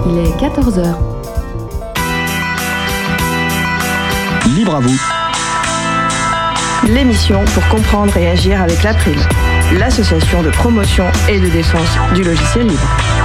Il est 14h. Libre à vous. L'émission pour comprendre et agir avec l'April, l'association de promotion et de défense du logiciel libre.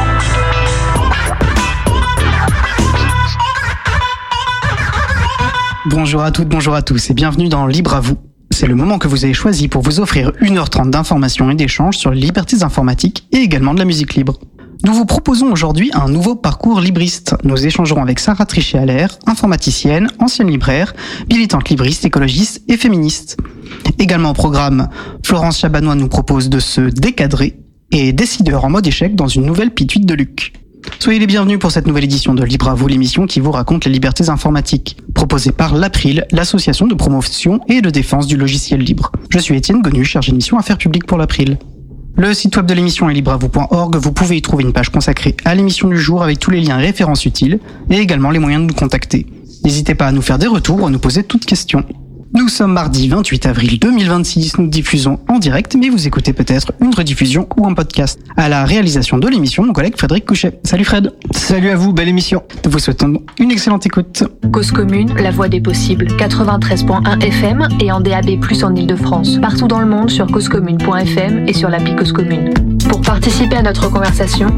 Bonjour à toutes, bonjour à tous et bienvenue dans Libre à vous. C'est le moment que vous avez choisi pour vous offrir 1h30 d'informations et d'échanges sur les libertés informatiques et également de la musique libre. Nous vous proposons aujourd'hui un nouveau parcours libriste. Nous échangerons avec Sarah Trichet-Allaire, informaticienne, ancienne libraire, militante libriste, écologiste et féministe. Également au programme, Florence Chabanois nous propose de se décadrer et décideur en mode échec dans une nouvelle pituite de Luc. Soyez les bienvenus pour cette nouvelle édition de Libre à vous, l'émission qui vous raconte les libertés informatiques, proposée par l'April, l'association de promotion et de défense du logiciel libre. Je suis Étienne Gonu, chargé de mission Affaires publiques pour l'April. Le site web de l'émission est libreavou.org, vous pouvez y trouver une page consacrée à l'émission du jour avec tous les liens et références utiles, et également les moyens de nous contacter. N'hésitez pas à nous faire des retours ou à nous poser toutes questions. Nous sommes mardi 28 avril 2026, nous diffusons en direct, mais vous écoutez peut-être une rediffusion ou un podcast. À la réalisation de l'émission, mon collègue Frédéric Couchet. Salut Fred. Salut à vous, belle émission. Nous vous souhaitons une excellente écoute. Cause commune, la voix des possibles, 93.1 FM et en DAB+, en Ile-de-France. Partout dans le monde sur causecommune.fm et sur l'appli Cause Commune. Pour participer à notre conversation,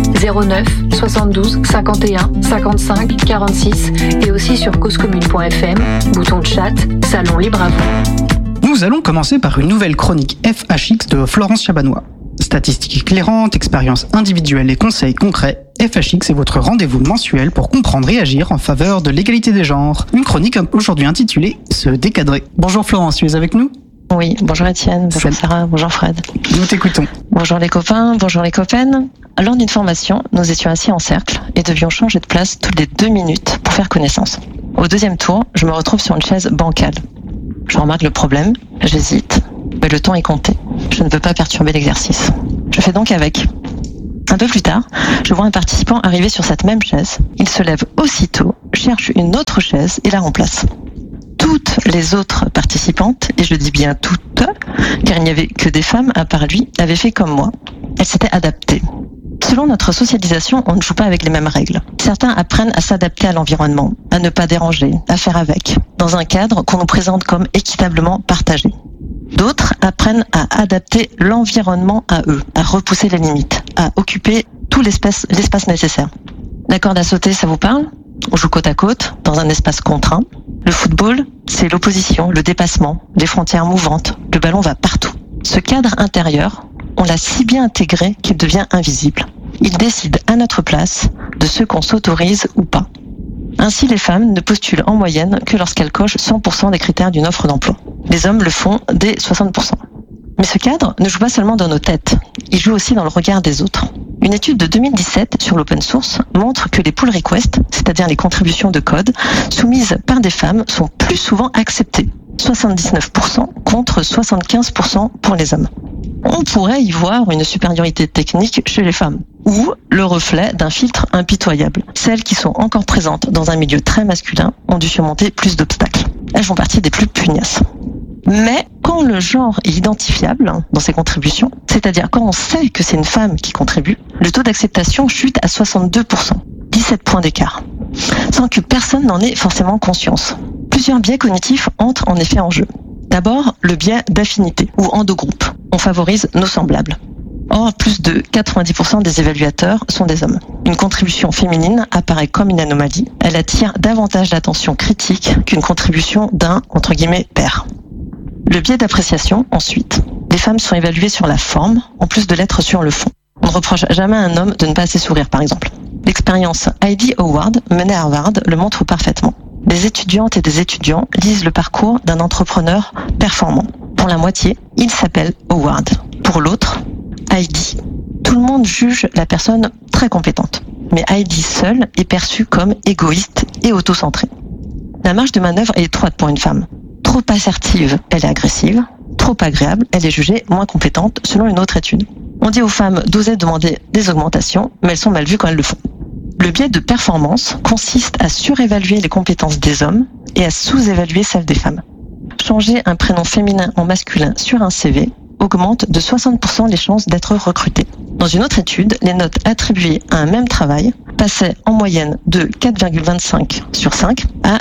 09 72 51 55 46 et aussi sur causecommune.fm, bouton de chat, salon libre à vous. Nous allons commencer par une nouvelle chronique FHX de Florence Chabanois. Statistiques éclairantes, expériences individuelles et conseils concrets, FHX est votre rendez-vous mensuel pour comprendre et agir en faveur de l'égalité des genres. Une chronique aujourd'hui intitulée « Se décadrer ». Bonjour Florence, tu es avec nous ? Oui, bonjour Étienne, bonjour Sarah, bonjour Fred. Nous t'écoutons. Bonjour les copains, bonjour les copaines. Lors d'une formation, nous étions assis en cercle et devions changer de place toutes les 2 minutes pour faire connaissance. Au deuxième tour, je me retrouve sur une chaise bancale. Je remarque le problème, j'hésite, mais le temps est compté. Je ne veux pas perturber l'exercice. Je fais donc avec. Un peu plus tard, je vois un participant arriver sur cette même chaise. Il se lève aussitôt, cherche une autre chaise et la remplace. Toutes les autres participantes, et je dis bien toutes, car il n'y avait que des femmes à part lui, avaient fait comme moi. Elles s'étaient adaptées. Selon notre socialisation, on ne joue pas avec les mêmes règles. Certains apprennent à s'adapter à l'environnement, à ne pas déranger, à faire avec, dans un cadre qu'on nous présente comme équitablement partagé. D'autres apprennent à adapter l'environnement à eux, à repousser les limites, à occuper tout l'espace nécessaire. La corde à sauter, ça vous parle ? On joue côte à côte, dans un espace contraint. Le football, c'est l'opposition, le dépassement, les frontières mouvantes. Le ballon va partout. Ce cadre intérieur, on l'a si bien intégré qu'il devient invisible. Il décide à notre place de ce qu'on s'autorise ou pas. Ainsi, les femmes ne postulent en moyenne que lorsqu'elles cochent 100% des critères d'une offre d'emploi. Les hommes le font dès 60%. Mais ce cadre ne joue pas seulement dans nos têtes, il joue aussi dans le regard des autres. Une étude de 2017 sur l'open source montre que les pull requests, c'est-à-dire les contributions de code, soumises par des femmes sont plus souvent acceptées. 79% contre 75% pour les hommes. On pourrait y voir une supériorité technique chez les femmes, ou le reflet d'un filtre impitoyable. Celles qui sont encore présentes dans un milieu très masculin ont dû surmonter plus d'obstacles. Elles font partie des plus pugnaces. Mais quand le genre est identifiable dans ses contributions, c'est-à-dire quand on sait que c'est une femme qui contribue, le taux d'acceptation chute à 62%, 17 points d'écart, sans que personne n'en ait forcément conscience. Plusieurs biais cognitifs entrent en effet en jeu. D'abord, le biais d'affinité ou endogroupe. On favorise nos semblables. Or, plus de 90% des évaluateurs sont des hommes. Une contribution féminine apparaît comme une anomalie. Elle attire davantage l'attention critique qu'une contribution d'un, entre guillemets, pair. Le biais d'appréciation, ensuite. Les femmes sont évaluées sur la forme, en plus de l'être sur le fond. On ne reproche jamais à un homme de ne pas assez sourire, par exemple. L'expérience Heidi Howard, menée à Harvard, le montre parfaitement. Des étudiantes et des étudiants lisent le parcours d'un entrepreneur performant. Pour la moitié, il s'appelle Howard. Pour l'autre, Heidi. Tout le monde juge la personne très compétente. Mais Heidi seule est perçue comme égoïste et autocentrée. La marge de manœuvre est étroite pour une femme. Trop assertive, elle est agressive. Trop agréable, elle est jugée moins compétente, selon une autre étude. On dit aux femmes d'oser demander des augmentations, mais elles sont mal vues quand elles le font. Le biais de performance consiste à surévaluer les compétences des hommes et à sous-évaluer celles des femmes. Changer un prénom féminin en masculin sur un CV augmente de 60% les chances d'être recruté. Dans une autre étude, les notes attribuées à un même travail passait en moyenne de 4,25 sur 5 à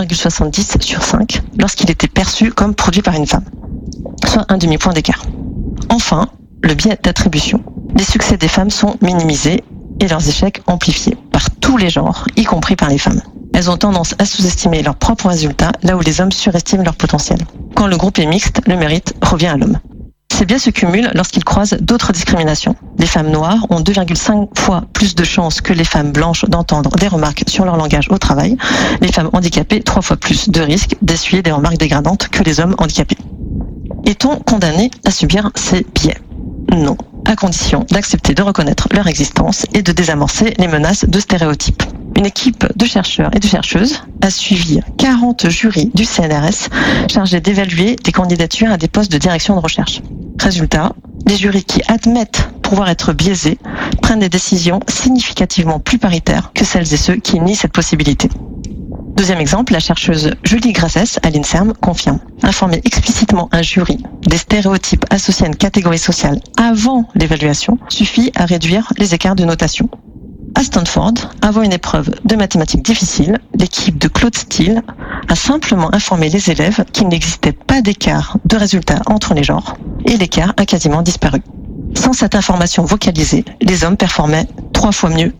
3,70 sur 5 lorsqu'il était perçu comme produit par une femme, soit un demi-point d'écart. Enfin, le biais d'attribution. Les succès des femmes sont minimisés et leurs échecs amplifiés par tous les genres, y compris par les femmes. Elles ont tendance à sous-estimer leurs propres résultats là où les hommes surestiment leur potentiel. Quand le groupe est mixte, le mérite revient à l'homme. Ces biais se cumulent lorsqu'ils croisent d'autres discriminations. Les femmes noires ont 2,5 fois plus de chances que les femmes blanches d'entendre des remarques sur leur langage au travail. Les femmes handicapées 3 fois plus de risques d'essuyer des remarques dégradantes que les hommes handicapés. Est-on condamné à subir ces biais ? Non, à condition d'accepter de reconnaître leur existence et de désamorcer les menaces de stéréotypes. Une équipe de chercheurs et de chercheuses a suivi 40 jurys du CNRS chargés d'évaluer des candidatures à des postes de direction de recherche. Résultat, les jurys qui admettent pouvoir être biaisés prennent des décisions significativement plus paritaires que celles et ceux qui nient cette possibilité. Deuxième exemple, la chercheuse Julie Grasses à l'INSERM confirme. Informer explicitement un jury des stéréotypes associés à une catégorie sociale avant l'évaluation suffit à réduire les écarts de notation. À Stanford, avant une épreuve de mathématiques difficile, l'équipe de Claude Steele a simplement informé les élèves qu'il n'existait pas d'écart de résultats entre les genres et l'écart a quasiment disparu. Sans cette information vocalisée, les hommes performaient 3 fois mieux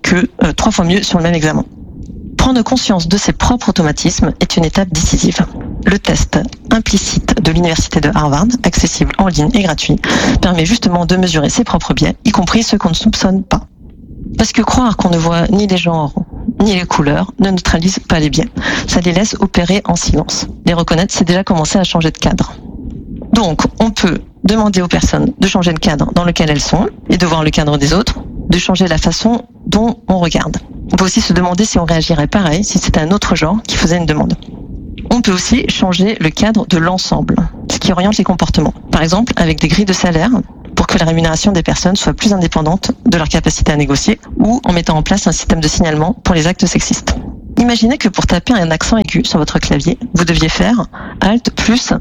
sur le même examen. Prendre conscience de ses propres automatismes est une étape décisive. Le test implicite de l'université de Harvard, accessible en ligne et gratuit, permet justement de mesurer ses propres biais, y compris ceux qu'on ne soupçonne pas. Parce que croire qu'on ne voit ni les genres ni les couleurs ne neutralise pas les biais. Ça les laisse opérer en silence. Les reconnaître, c'est déjà commencer à changer de cadre. Donc, on peut demander aux personnes de changer le cadre dans lequel elles sont et de voir le cadre des autres, de changer la façon dont on regarde. On peut aussi se demander si on réagirait pareil si c'était un autre genre qui faisait une demande. On peut aussi changer le cadre de l'ensemble, ce qui oriente les comportements. Par exemple, avec des grilles de salaire, pour que la rémunération des personnes soit plus indépendante de leur capacité à négocier, ou en mettant en place un système de signalement pour les actes sexistes. Imaginez que pour taper un accent aigu sur votre clavier, vous deviez faire Alt plus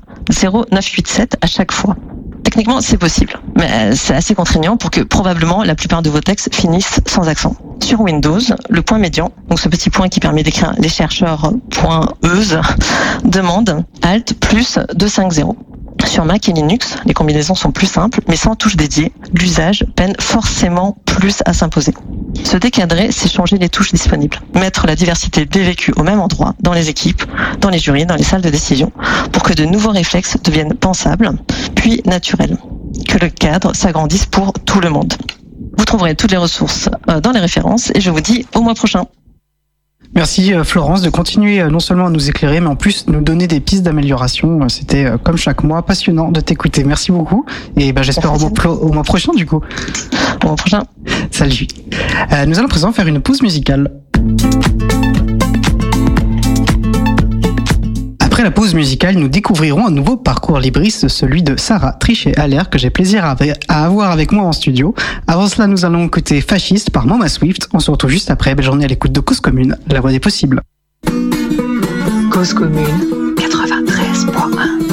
0987 à chaque fois. Techniquement, c'est possible, mais c'est assez contraignant pour que probablement la plupart de vos textes finissent sans accent. Sur Windows, le point médian, donc ce petit point qui permet d'écrire les chercheurs .euse, demande Alt plus 250. Sur Mac et Linux, les combinaisons sont plus simples, mais sans touche dédiée, l'usage peine forcément plus à s'imposer. Se décadrer, c'est changer les touches disponibles. Mettre la diversité des vécus au même endroit, dans les équipes, dans les jurys, dans les salles de décision, pour que de nouveaux réflexes deviennent pensables, puis naturels. Que le cadre s'agrandisse pour tout le monde. Vous trouverez toutes les ressources dans les références et je vous dis au mois prochain. Merci Florence de continuer non seulement à nous éclairer, mais en plus nous donner des pistes d'amélioration. C'était comme chaque mois passionnant de t'écouter. Merci beaucoup et j'espère au mois prochain du coup. Au mois prochain. Salut. Nous allons présent faire une pause musicale. Après la pause musicale, nous découvrirons un nouveau parcours libriste, celui de Sarah Trichet-Allaire, que j'ai plaisir à avoir avec moi en studio. Avant cela, nous allons écouter Fasciste par Mama Swift. On se retrouve juste après. Belle journée à l'écoute de Cause Commune, la voix des possibles. Cause Commune 93.1